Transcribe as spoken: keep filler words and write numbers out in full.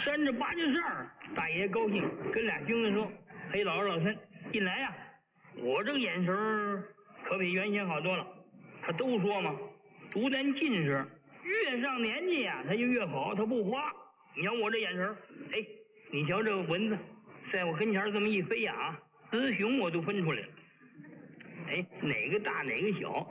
三着八件事儿，大爷高兴，跟俩兄弟说：“黑老老三进来呀、啊，我这个眼神可比原先好多了。他都说嘛，读咱近视，越上年纪呀、啊，他就越好，他不花。你看我这眼神，哎，你瞧这个蚊子，在我跟前这么一飞呀、啊，雌雄我都分出来了。哎，哪个大哪个小，